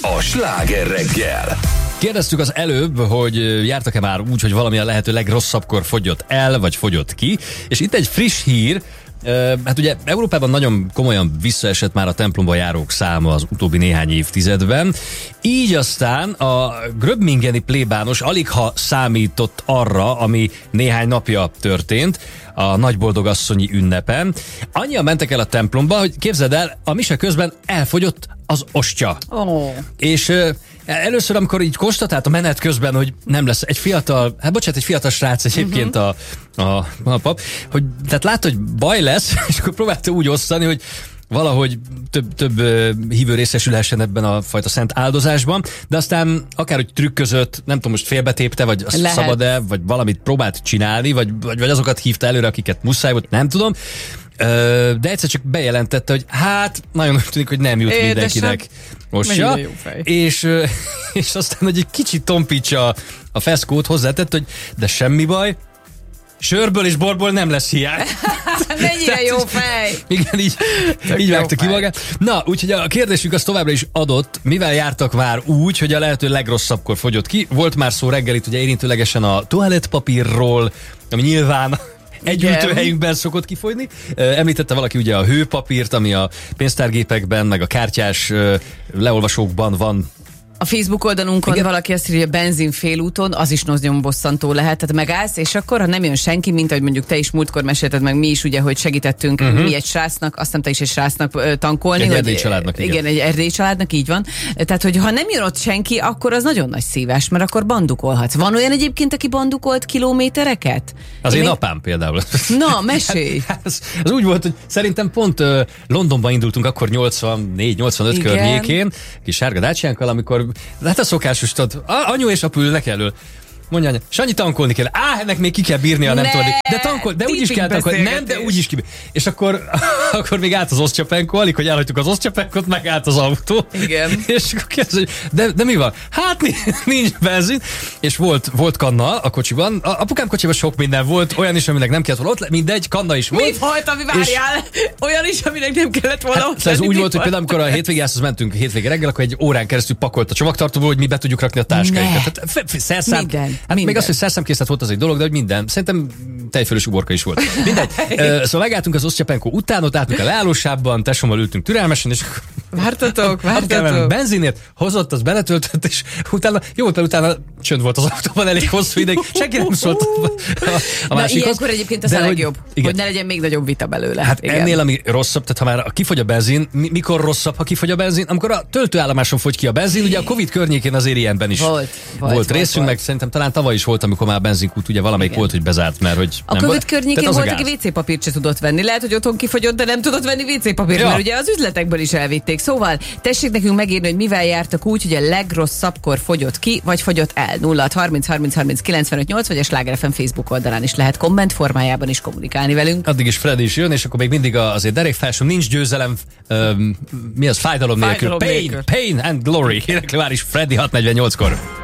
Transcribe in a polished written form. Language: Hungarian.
a Sláger reggel. Kérdeztük az előbb, hogy jártak-e már úgy, hogy valami a lehető legrosszabbkor fogyott el, vagy fogyott ki, és itt egy friss hír. Hát ugye Európában nagyon komolyan visszaesett már a templomba járók száma az utóbbi néhány évtizedben. Így aztán a gröbmingeni plébános aligha számított arra, ami néhány napja történt a nagyboldogasszonyi ünnepen. Annyian mentek el a templomba, hogy képzeld el, a mise közben elfogyott az ostya. Oh. És először, amikor így konstatált a menet közben, hogy nem lesz egy fiatal, egy fiatal srác egyébként a pap, hogy tehát látta, hogy baj lesz, és akkor próbálta úgy osztani, hogy valahogy több hívő részesülhessen ebben a fajta szent áldozásban, de aztán akárhogy trükközött, nem tudom, most félbetépte, vagy szabad-e, vagy valamit próbált csinálni, vagy azokat hívta előre, akiket muszáj volt, nem tudom. De egyszer csak bejelentette, hogy hát nagyon úgy tűnik, hogy nem jut mindenkinek ostya, és aztán, hogy egy kicsit tompítsa a feszkót, hozzátett, hogy de semmi baj, sörből és borból nem lesz hiány. Mennyire jó fej! Igen, így vágta ki magát. Na, úgyhogy a kérdésünk az továbbra is adott, mivel jártak már úgy, hogy a lehető legrosszabbkor fogyott ki. Volt már szó reggel itt ugye érintőlegesen a toalettpapírról, ami nyilván egy ültőhelyünkben szokott kifogyni. Említette valaki ugye a hőpapírt, ami a pénztárgépekben, meg a kártyás leolvasókban van. A Facebook oldalunkon igen. Valaki azt írja, hogy benzin félúton, az is nagyon bosszantó lehet, tehát megállsz, és akkor, ha nem jön senki, mint ahogy mondjuk te is múltkor mesélted, meg mi is ugye, hogy segítettünk mi egy srácnak, azt nem te is egy srácnak tankolni. Egy erdélyi családnak, igen. Egy erdélyi családnak, így van. Tehát, hogy ha nem jön ott senki, akkor az nagyon nagy szívás, mert akkor bandukolhatsz. Van olyan egyébként, aki bandukolt kilométereket? Az én apám például. Na, mesélj! Az úgy volt, hogy szerintem pont Londonban indultunk akkor 84-85 környékén, kis sárga dácsiánkkal, amikor hát a szokásos, anyu és apu ülnek elől. Mondja anya, Sanyi, tankolni kell. Ennek még ki kell bírnia, nem tudod. De tankol, de úgy is kell tankolni. Nem, de úgy is ki. És akkor még állt az Osztyapenko, alig, hogy elhagytuk az Osztyapenkot, meg állt az autó. Igen. És akkor kérdezi, de mi van? Hát nincs benzin. És volt kanna a kocsiban. Apukám kocsiban sok minden volt, olyan is, aminek nem kellett volna ott, mindegy, kanna is volt. Mi volt, ami várjál? Olyan is, aminek nem kellett volna ott. Ez úgy volt, hogy például amikor a hétvégéhez mentünk hétvége reggel, akkor egy órán keresztül pakolt a csomagtartóból, hogy mi be tudjuk rakni a táskáinkat. Szerszám. Hát még az, hogy szerszámkészlet volt, az egy dolog, de hogy minden. Szerintem tejfölös uborka is volt. Mindegy. Szóval megálltunk az Osztyapenko után, ott álltunk a leállósávban, tesómmal ültünk türelmesen, és vártatok. Benzinért hozott, az beletöltött, és utána csönd volt az autóban elég hosszú ideig. Senki nem szólt a másikhoz. Ilyenkor egyébként az a legjobb, hogy ne legyen még nagyobb vita belőle. Hát igen. Ennél, ami rosszabb, tehát ha már kifogy a benzin, mikor rosszabb, ha kifogy a benzin? Amikor a töltőállomáson fogy ki a benzin, ugye a Covid környékén azért ilyenben is volt részünk, meg szerintem talán tavaly is volt, amikor már a benzinkút ugye valamelyik volt, hogy bezárt, mert hogy a Covid környékén volt, aki WC papírt se tudott venni. Lehet, hogy otthon kifogyott, de nem tudott venni WC papírt, mert ugye az üzletekből is elvitték. Szóval tessék nekünk megírni, hogy mivel jártak úgy, hogy a legrosszabbkor fogyott ki, vagy fogyott el. 0630303095 vagy a Sláger FM Facebook oldalán is lehet komment formájában is kommunikálni velünk. Addig is Freddy is jön, és akkor még mindig azért derékfelső, nincs győzelem, mi az, fájdalom nélkül. Pain and glory. Énekli már is Freddy 648-kor.